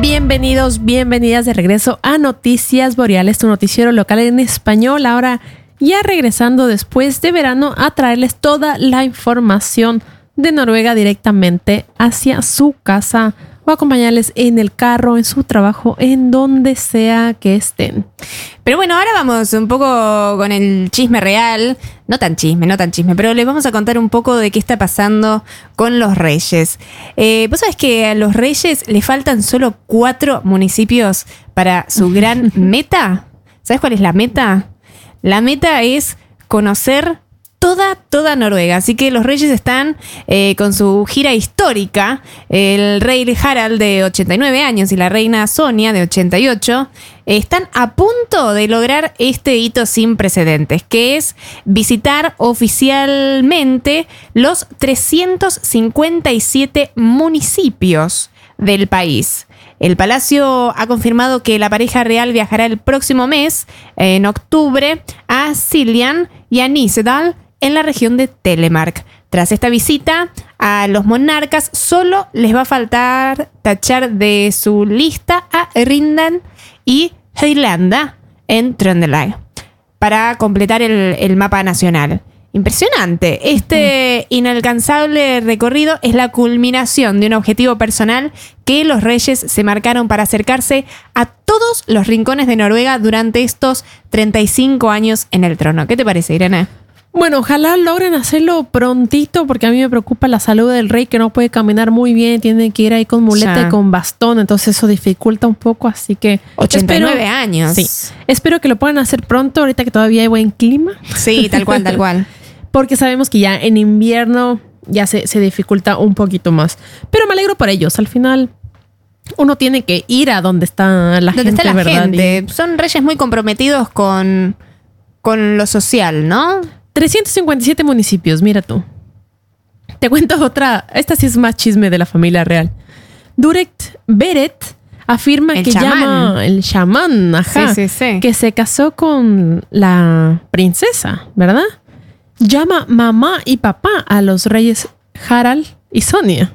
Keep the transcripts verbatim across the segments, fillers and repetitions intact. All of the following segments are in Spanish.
Bienvenidos, bienvenidas de regreso a Noticias Boreales, tu noticiero local en español. Ahora ya regresando después de verano a traerles toda la información de Noruega directamente hacia su casa o acompañarles en el carro, en su trabajo, en donde sea que estén. Pero bueno, ahora vamos un poco con el chisme real. No tan chisme, no tan chisme, pero les vamos a contar un poco de qué está pasando con los Reyes. Eh, ¿Vos sabés que a los Reyes le faltan solo cuatro municipios para su gran meta? ¿Sabés cuál es la meta? La meta es conocer toda, toda Noruega. Así que los Reyes están eh, con su gira histórica. El rey Harald, de ochenta y nueve años, y la reina Sonia, de ochenta y ocho, están a punto de lograr este hito sin precedentes, que es visitar oficialmente los trescientos cincuenta y siete municipios del país. El palacio ha confirmado que la pareja real viajará el próximo mes, en octubre, a Siljan y a Nisedal, en la región de Telemark. Tras esta visita a los monarcas, solo les va a faltar tachar de su lista a Rindal y Heilanda en Trøndelag para completar el, el mapa nacional. Impresionante. Este inalcanzable recorrido es la culminación de un objetivo personal que los Reyes se marcaron para acercarse a todos los rincones de Noruega durante estos treinta y cinco años en el trono. ¿Qué te parece, Irene? Bueno, ojalá logren hacerlo prontito, porque a mí me preocupa la salud del rey, que no puede caminar muy bien, tiene que ir ahí con muleta ya. y con bastón, entonces eso dificulta un poco, así que... ochenta y nueve años. Sí, espero que lo puedan hacer pronto, ahorita que todavía hay buen clima. Sí, tal cual, tal cual. Porque sabemos que ya en invierno ya se, se dificulta un poquito más. Pero me alegro por ellos, al final... Uno tiene que ir a donde está la ¿Dónde gente, está la ¿verdad? gente? Y... Son reyes muy comprometidos con, con lo social, ¿no? trescientos cincuenta y siete municipios, mira tú. Te cuento otra, esta sí es más chisme de la familia real. Durek Beret afirma el que chamán. llama el chamán, ajá, sí, sí, sí. que se casó con la princesa, ¿verdad? Llama mamá y papá a los reyes Harald y Sonia.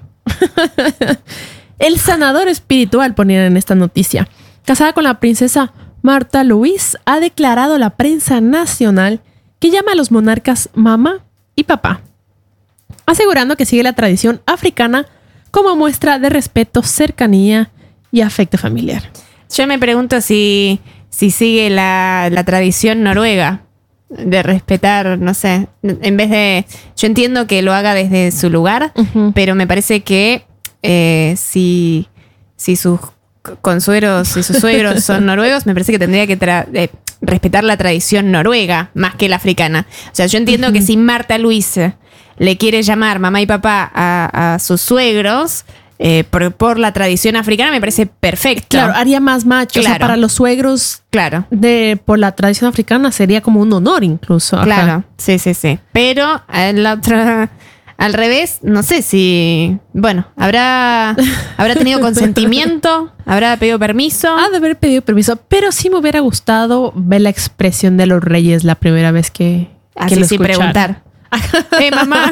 El sanador espiritual, ponían en esta noticia, casada con la princesa Marta Louise, ha declarado a la prensa nacional que llama a los monarcas mamá y papá, asegurando que sigue la tradición africana como muestra de respeto, cercanía y afecto familiar. Yo me pregunto si, si sigue la, la tradición noruega de respetar, no sé, en vez de... Yo entiendo que lo haga desde su lugar, uh-huh. pero me parece que eh, si, si sus consuegros y sus suegros son noruegos, me parece que tendría que... Tra- eh, respetar la tradición noruega más que la africana. O sea, yo entiendo uh-huh. que si Marta Louise le quiere llamar mamá y papá a, a sus suegros eh, por, por la tradición africana, me parece perfecto. Claro, haría más macho. Claro. O sea, para los suegros, claro, de por la tradición africana sería como un honor incluso. Claro, ajá. sí, sí, sí. Pero la otra... Al revés, no sé si... Bueno, ¿habrá, habrá tenido consentimiento? ¿Habrá pedido permiso? Ha de haber pedido permiso, pero sí me hubiera gustado ver la expresión de los reyes la primera vez que, Así que lo sí, escucharon. preguntar. ¡Eh, mamá!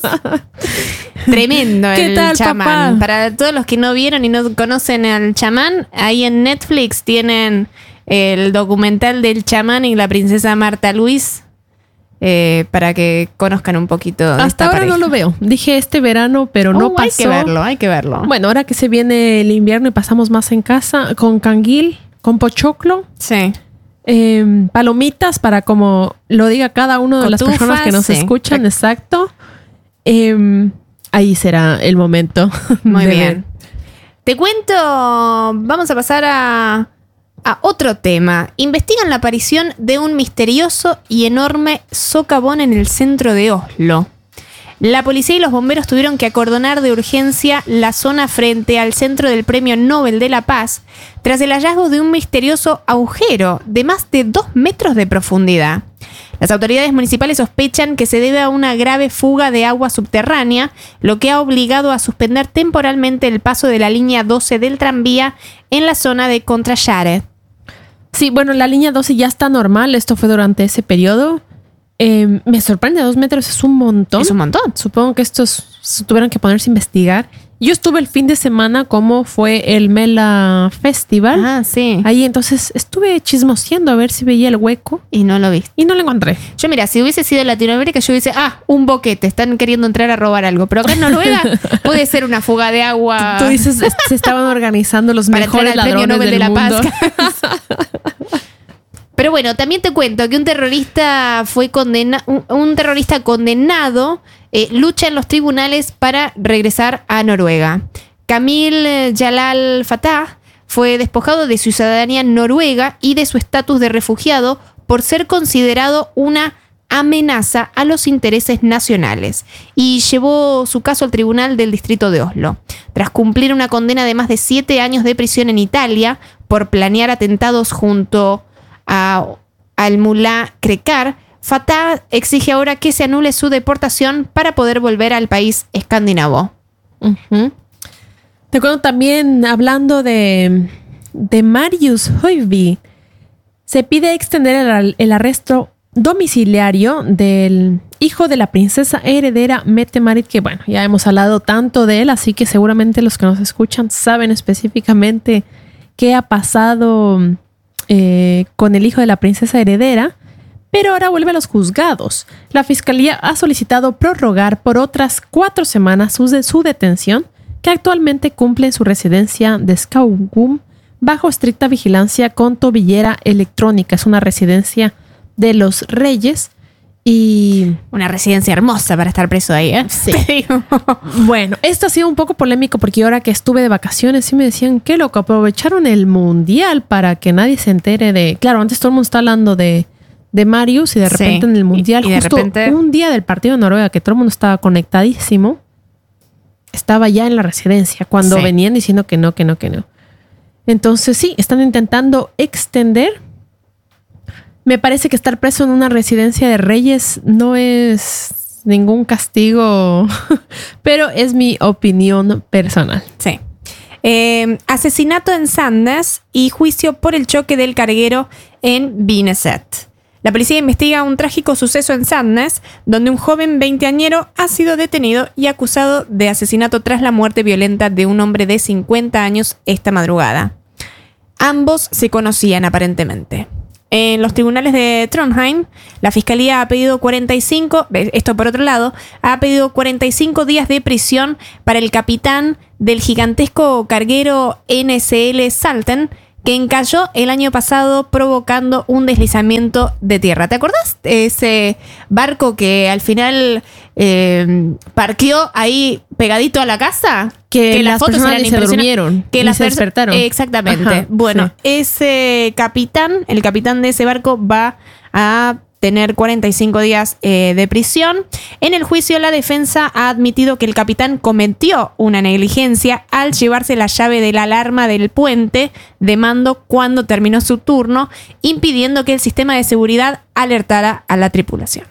Tremendo el tal, chamán. papá? Para todos los que no vieron y no conocen al chamán, ahí en Netflix tienen el documental del chamán y la princesa Marta Louise. Eh, para que conozcan un poquito de Hasta esta ahora pareja. no lo veo. Dije este verano, pero oh, no pasó. Hay que verlo, hay que verlo. Bueno, ahora que se viene el invierno y pasamos más en casa, con canguil, con pochoclo. Sí. Eh, palomitas para como lo diga cada uno de Cotufas, las personas que nos sí. escuchan, exacto. Eh, ahí será el momento. Muy de bien. ver. Te cuento, vamos a pasar a... A otro tema. Investigan la aparición de un misterioso y enorme socavón en el centro de Oslo. La policía y los bomberos tuvieron que acordonar de urgencia la zona frente al centro del Premio Nobel de la Paz tras el hallazgo de un misterioso agujero de más de dos metros de profundidad. Las autoridades municipales sospechan que se debe a una grave fuga de agua subterránea, lo que ha obligado a suspender temporalmente el paso de la línea doce del tranvía en la zona de Contrasharet. Sí, bueno, la línea doce ya está normal. Esto fue durante ese periodo. Eh, me sorprende, dos metros es un montón. Es un montón. Supongo que estos tuvieron que ponerse a investigar Yo estuve el fin de semana como fue el Mela Festival. Ah, sí. Ahí entonces estuve chismoseando a ver si veía el hueco. Y no lo viste. Y no lo encontré. Yo, mira, si hubiese sido en Latinoamérica, yo hubiese, ah, un boquete, están queriendo entrar a robar algo. Pero acá en Noruega puede ser una fuga de agua. Tú dices, se estaban organizando los para mejores entrar al ladrones Premio Nobel del de la mundo. Paz. Pero bueno, también te cuento que un terrorista fue condenado, un, un terrorista condenado eh, lucha en los tribunales para regresar a Noruega. Kamil Jalal Fatah fue despojado de su ciudadanía noruega y de su estatus de refugiado por ser considerado una amenaza a los intereses nacionales y llevó su caso al tribunal del distrito de Oslo. Tras cumplir una condena de más de siete años de prisión en Italia por planear atentados junto a al mulá Krekar, Fatah exige ahora que se anule su deportación para poder volver al país escandinavo. Uh-huh. Te cuento también, hablando de, de Marius Høiby, se pide extender el, el arresto domiciliario del hijo de la princesa heredera Mette-Marit, que bueno, ya hemos hablado tanto de él, así que seguramente los que nos escuchan saben específicamente qué ha pasado eh, con el hijo de la princesa heredera, pero ahora vuelve a los juzgados. La fiscalía ha solicitado prorrogar por otras cuatro semanas su, de, su detención, que actualmente cumple en su residencia de Skaugum bajo estricta vigilancia con tobillera electrónica. Es una residencia de los reyes y... Una residencia hermosa para estar preso ahí, ¿eh? Sí. Bueno, esto ha sido un poco polémico porque ahora que estuve de vacaciones sí me decían, qué loco, aprovecharon el mundial para que nadie se entere de... Claro, antes todo el mundo está hablando de, de Marius y de repente sí, en el mundial, y, y justo de repente... un día del partido de Noruega que todo el mundo estaba conectadísimo, estaba ya en la residencia cuando sí. venían diciendo que no, que no, que no. Entonces sí, están intentando extender. Me parece que estar preso en una residencia de reyes no es ningún castigo, pero es mi opinión personal. Sí. Eh, asesinato en Sandnes y juicio por el choque del carguero en Vineset. La policía investiga un trágico suceso en Sandnes, donde un joven veinteañero ha sido detenido y acusado de asesinato tras la muerte violenta de un hombre de cincuenta años esta madrugada. Ambos se conocían aparentemente. En los tribunales de Trondheim, la fiscalía ha pedido cuarenta y cinco, esto por otro lado, ha pedido cuarenta y cinco días de prisión para el capitán del gigantesco carguero N S L Salten, que encalló el año pasado provocando un deslizamiento de tierra. ¿Te acordás de ese barco que al final eh, parqueó ahí pegadito a la casa? Que, que las, las fotos eran se durmieron, que las se despertaron. Eh, exactamente. Ajá, bueno, sí. Ese capitán, el capitán de ese barco va a tener cuarenta y cinco días eh, de prisión. En el juicio, la defensa ha admitido que el capitán cometió una negligencia al llevarse la llave de la alarma del puente de mando cuando terminó su turno, impidiendo que el sistema de seguridad alertara a la tripulación.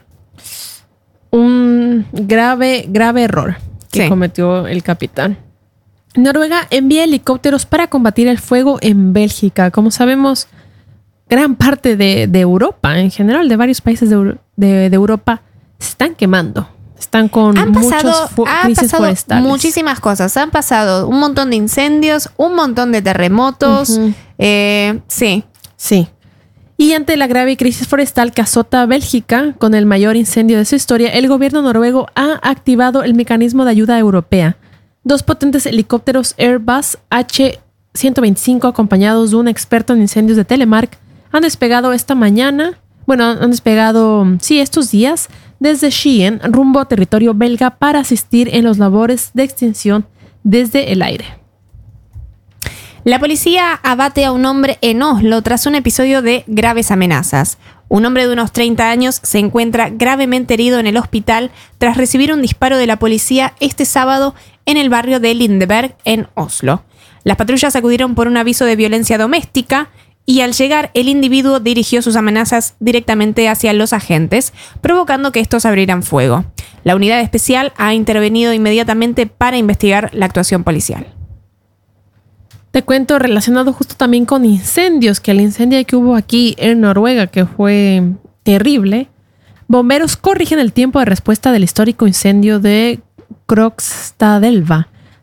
Un grave, grave error que sí. cometió el capitán. Noruega envía helicópteros para combatir el fuego en Bélgica. Como sabemos, gran parte de, de Europa, en general, de varios países de, de, de Europa, se están quemando. Están con han pasado, muchas fu- han crisis pasado forestales. Muchísimas cosas. Han pasado un montón de incendios, un montón de terremotos. Uh-huh. Eh, sí. Sí. Y ante la grave crisis forestal que azota a Bélgica, con el mayor incendio de su historia, el gobierno noruego ha activado el mecanismo de ayuda europea. Dos potentes helicópteros Airbus H ciento veinticinco, acompañados de un experto en incendios de Telemark, han despegado esta mañana, bueno, han despegado, sí, estos días, desde Skien, rumbo a territorio belga para asistir en las labores de extinción desde el aire. La policía abate a un hombre en Oslo tras un episodio de graves amenazas. Un hombre de unos treinta años se encuentra gravemente herido en el hospital tras recibir un disparo de la policía este sábado en el barrio de Lindeberg, en Oslo. Las patrullas acudieron por un aviso de violencia doméstica y al llegar el individuo dirigió sus amenazas directamente hacia los agentes, provocando que estos abrieran fuego. La unidad especial ha intervenido inmediatamente para investigar la actuación policial. Te cuento relacionado justo también con incendios, que el incendio que hubo aquí en Noruega, que fue terrible, bomberos corrigen el tiempo de respuesta del histórico incendio de Krokstadelva.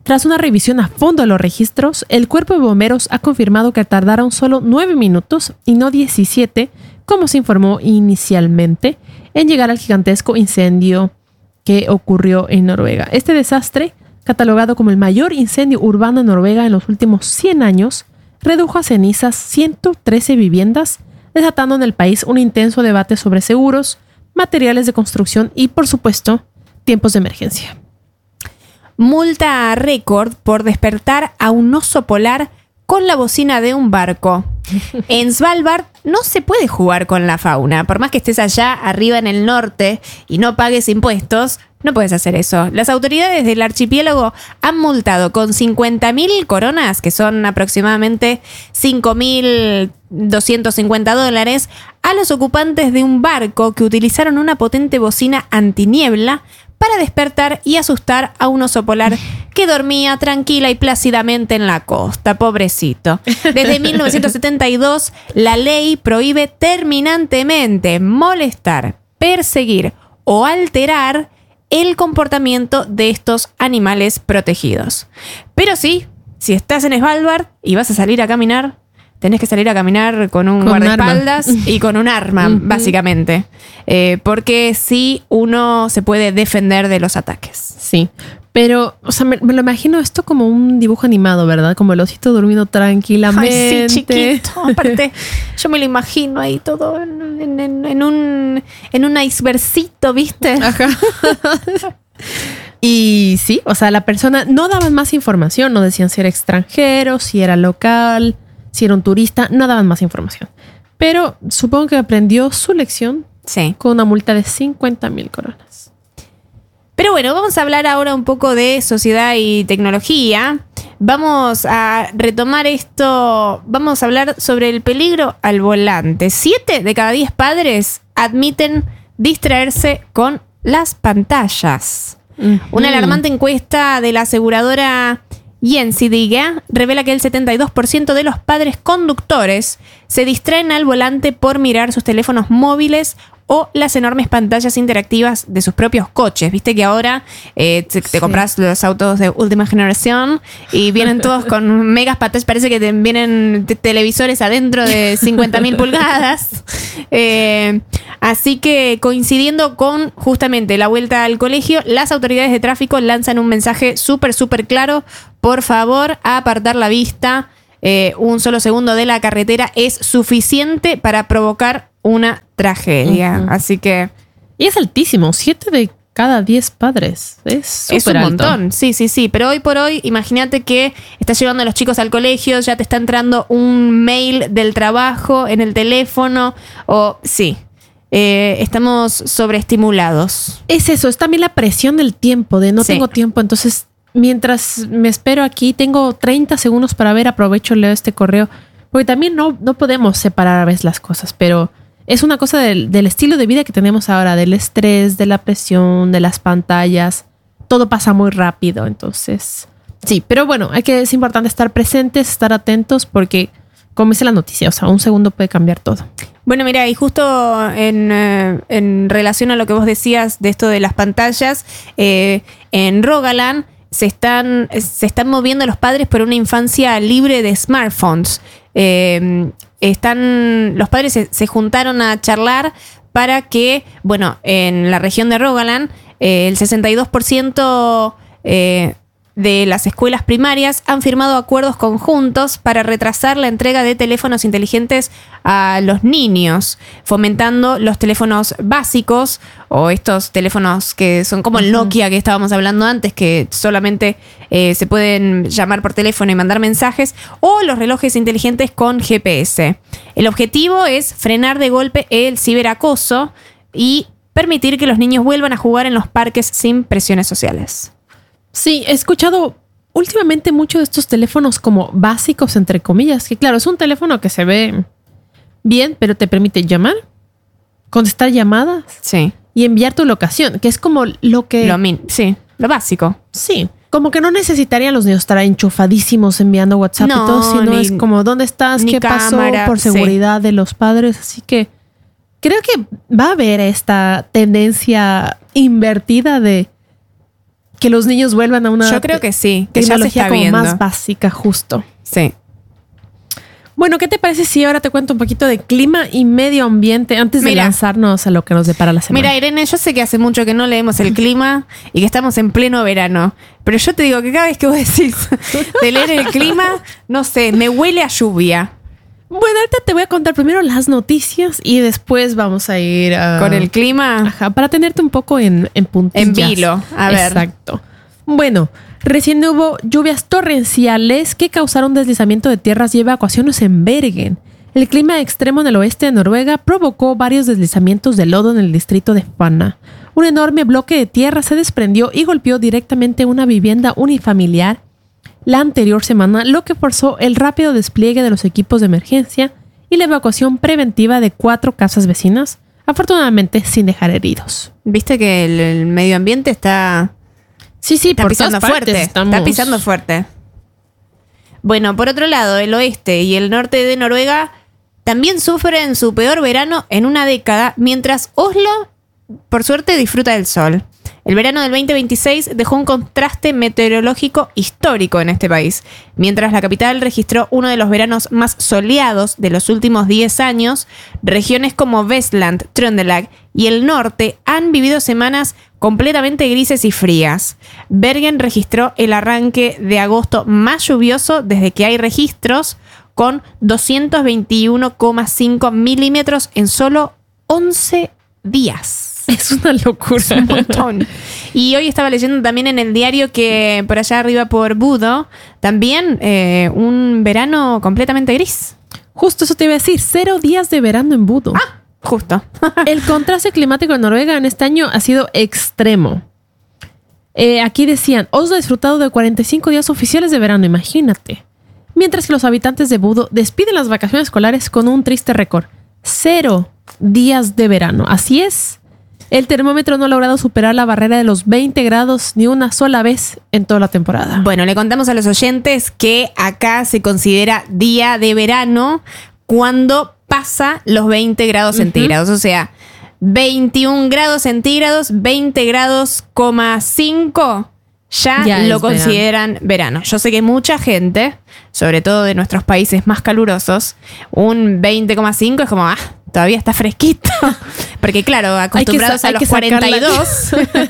Tras una revisión a fondo de los registros, el cuerpo de bomberos ha confirmado que tardaron solo nueve minutos y no diecisiete, como se informó inicialmente, en llegar al gigantesco incendio que ocurrió en Noruega. Este desastre, catalogado como el mayor incendio urbano en Noruega en los últimos cien años, redujo a cenizas ciento trece viviendas, desatando en el país un intenso debate sobre seguros, materiales de construcción y, por supuesto, tiempos de emergencia. Multa récord por despertar a un oso polar con la bocina de un barco. En Svalbard no se puede jugar con la fauna. Por más que estés allá arriba en el norte y no pagues impuestos, no puedes hacer eso. Las autoridades del archipiélago han multado con cincuenta mil coronas, que son aproximadamente cinco mil doscientos cincuenta dólares, a los ocupantes de un barco que utilizaron una potente bocina antiniebla para despertar y asustar a un oso polar que dormía tranquila y plácidamente en la costa, pobrecito. Desde mil novecientos setenta y dos, la ley prohíbe terminantemente molestar, perseguir o alterar el comportamiento de estos animales protegidos. Pero sí, si estás en Svalbard y vas a salir a caminar, tenés que salir a caminar con un con guardaespaldas arma. y con un arma, uh-huh. básicamente. Eh, porque sí, uno se puede defender de los ataques. Sí, pero, o sea, me, me lo imagino esto como un dibujo animado, ¿verdad? Como el osito durmiendo tranquilamente. Ay, sí, chiquito. Aparte, yo me lo imagino ahí todo en, en, en, en un en un icebergcito, ¿viste? Ajá. Y sí, o sea, la persona no daban más información, no decían si era extranjero, si era local, si era un turista, no daban más información. Pero supongo que aprendió su lección sí. con una multa de cincuenta mil coronas. Pero bueno, vamos a hablar ahora un poco de sociedad y tecnología. Vamos a retomar esto, vamos a hablar sobre el peligro al volante. Siete de cada diez padres admiten distraerse con las pantallas. Uh-huh. Una alarmante encuesta de la aseguradora Gjensidige revela que el setenta y dos por ciento de los padres conductores se distraen al volante por mirar sus teléfonos móviles o las enormes pantallas interactivas de sus propios coches. Viste que ahora eh, te, te sí. compras los autos de última generación y vienen todos con megas pantallas. Parece que te vienen te- televisores adentro de cincuenta mil pulgadas. Eh, así que coincidiendo con justamente la vuelta al colegio, las autoridades de tráfico lanzan un mensaje súper, súper claro. Por favor, a apartar la vista. Eh, un solo segundo de la carretera es suficiente para provocar una tragedia. Uh-huh. Así que... Y es altísimo, siete de cada diez padres. Es, es un alto. montón, sí, sí, sí. Pero hoy por hoy, imagínate que estás llevando a los chicos al colegio, ya te está entrando un mail del trabajo en el teléfono. O sí, eh, estamos sobreestimulados. Es eso, es también la presión del tiempo, de no sí. tengo tiempo, entonces... Mientras me espero aquí, tengo treinta segundos para ver, aprovecho, leo este correo. Porque también no, no podemos separar a veces las cosas, pero es una cosa del, del estilo de vida que tenemos ahora, del estrés, de la presión, de las pantallas. Todo pasa muy rápido, entonces... Sí, pero bueno, hay que, es importante estar presentes, estar atentos, porque como dice la noticia, o sea, un segundo puede cambiar todo. Bueno, mira, y justo en, eh, en relación a lo que vos decías de esto de las pantallas, eh, en Rogaland... Se están, se están moviendo los padres por una infancia libre de smartphones. Eh, están, los padres se, se juntaron a charlar para que, bueno, en la región de Rogaland, eh, el sesenta y dos por ciento eh, de las escuelas primarias han firmado acuerdos conjuntos para retrasar la entrega de teléfonos inteligentes a los niños, fomentando los teléfonos básicos o estos teléfonos que son como el Nokia que estábamos hablando antes, que solamente eh, se pueden llamar por teléfono y mandar mensajes, o los relojes inteligentes con G P S. El objetivo es frenar de golpe el ciberacoso y permitir que los niños vuelvan a jugar en los parques sin presiones sociales. Sí, he escuchado últimamente mucho de estos teléfonos como básicos, entre comillas, que claro, es un teléfono que se ve bien, pero te permite llamar, contestar llamadas sí. y enviar tu locación, que es como lo que... Lo min- sí, lo básico. Sí, como que no necesitarían los niños estar enchufadísimos enviando WhatsApp no, y todo, sino ni, es como ¿dónde estás? ¿Qué cámara, pasó? Por seguridad sí. de los padres. Así que creo que va a haber esta tendencia invertida de que los niños vuelvan a una Yo creo que sí, que ya se tecnología está como viendo. más básica, justo. Sí. Bueno, ¿qué te parece si ahora te cuento un poquito de clima y medio ambiente antes de Mira. lanzarnos a lo que nos depara la semana? Mira, Irene, yo sé que hace mucho que no leemos el clima y que estamos en pleno verano, pero yo te digo que cada vez que vos decís de leer el clima, no sé, me huele a lluvia. Bueno, ahorita te voy a contar primero las noticias y después vamos a ir a... Con el clima Ajá, para tenerte un poco en, en puntillas. en vilo. A ver. Exacto. Bueno, recién hubo lluvias torrenciales que causaron deslizamiento de tierras y evacuaciones en Bergen. El clima extremo en el oeste de Noruega provocó varios deslizamientos de lodo en el distrito de Fana. Un enorme bloque de tierra se desprendió y golpeó directamente una vivienda unifamiliar la anterior semana, lo que forzó el rápido despliegue de los equipos de emergencia y la evacuación preventiva de cuatro casas vecinas, afortunadamente sin dejar heridos. Viste que el, el medio ambiente está, Sí, sí, está por pisando todas fuerte. partes estamos- Está pisando fuerte. Bueno, por otro lado, el oeste y el norte de Noruega también sufren su peor verano en una década, mientras Oslo, por suerte, disfruta del sol. El verano del veinte veintiséis dejó un contraste meteorológico histórico en este país. Mientras la capital registró uno de los veranos más soleados de los últimos diez años, regiones como Vestland, Trøndelag y el norte han vivido semanas completamente grises y frías. Bergen registró el arranque de agosto más lluvioso desde que hay registros, con doscientos veintiuno coma cinco milímetros en solo once días. Es una locura. Es un montón. Y hoy estaba leyendo también en el diario que por allá arriba por Budo, también eh, un verano completamente gris. Justo eso te iba a decir. Cero días de verano en Budo. Ah, justo. El contraste climático en Noruega en este año ha sido extremo. Eh, aquí decían, Oslo ha disfrutado de cuarenta y cinco días oficiales de verano, imagínate. Mientras que los habitantes de Budo despiden las vacaciones escolares con un triste récord. Cero días de verano. Así es. El termómetro no ha logrado superar la barrera de los veinte grados ni una sola vez en toda la temporada. Bueno, le contamos a los oyentes que acá se considera día de verano cuando pasa los veinte grados centígrados. O sea, veintiún grados centígrados, veinte grados coma cinco, ya, Ya lo es consideran verano. Yo sé que mucha gente, sobre todo de nuestros países más calurosos, un veinte coma cinco es como, ah, todavía está fresquito. Porque claro, acostumbrados hay a que los sacarla. cuarenta y dos,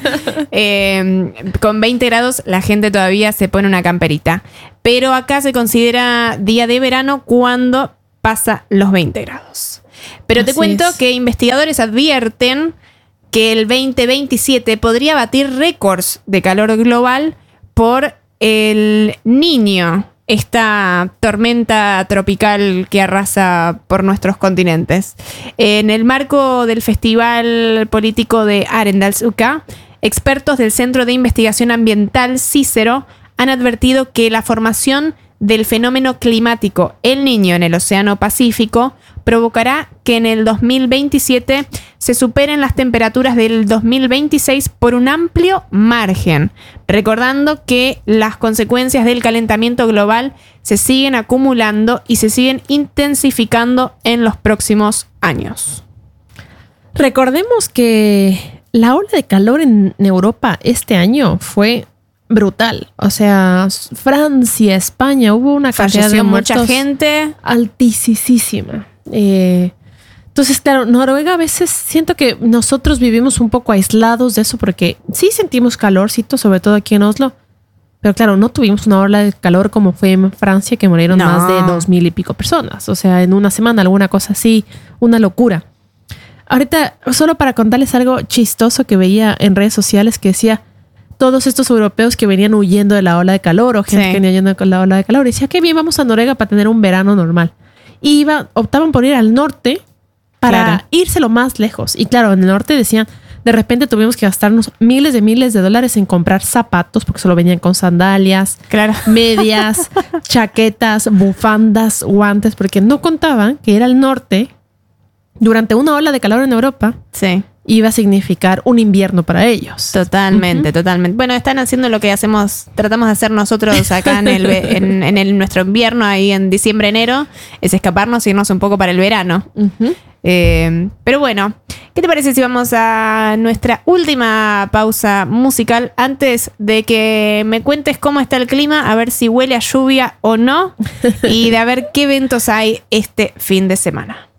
eh, con veinte grados la gente todavía se pone una camperita. Pero acá se considera día de verano cuando pasa los veinte grados. Pero te Así cuento es. que investigadores advierten que el veinte veintisiete podría batir récords de calor global por el Niño, esta tormenta tropical que arrasa por nuestros continentes. En el marco del Festival Político de Arendalsuka, expertos del Centro de Investigación Ambiental Cícero han advertido que la formación del fenómeno climático El Niño en el Océano Pacífico provocará que en el dos mil veintisiete se superen las temperaturas del dos mil veintiséis por un amplio margen, recordando que las consecuencias del calentamiento global se siguen acumulando y se siguen intensificando en los próximos años. Recordemos que la ola de calor en Europa este año fue brutal. O sea, Francia, España, hubo una cantidad de Falleció mucha muertos gente. altísima. Eh, entonces, claro, Noruega a veces siento que nosotros vivimos un poco aislados de eso porque sí sentimos calorcito, sobre todo aquí en Oslo. Pero claro, no tuvimos una ola de calor como fue en Francia, que murieron No. más de dos mil y pico personas. O sea, en una semana, alguna cosa así, una locura. Ahorita, solo para contarles algo chistoso que veía en redes sociales que decía todos estos europeos que venían huyendo de la ola de calor o gente Sí. que venía huyendo de la ola de calor. Y decía, qué bien, vamos a Noruega para tener un verano normal. Y iba, optaban por ir al norte para Claro. irse lo más lejos. Y claro, en el norte decían, de repente tuvimos que gastarnos miles de miles de dólares en comprar zapatos porque solo venían con sandalias, Claro. medias, chaquetas, bufandas, guantes, porque no contaban que era el norte durante una ola de calor en Europa Sí. iba a significar un invierno para ellos. Totalmente, totalmente. Bueno, están haciendo lo que hacemos, tratamos de hacer nosotros acá en el ve- en, en el nuestro invierno, ahí en diciembre, enero, es escaparnos y irnos un poco para el verano. Ujú. Eh, pero bueno, ¿Qué te parece si vamos a nuestra última pausa musical antes de que me cuentes cómo está el clima, a ver si huele a lluvia o no y de a ver qué eventos hay este fin de semana?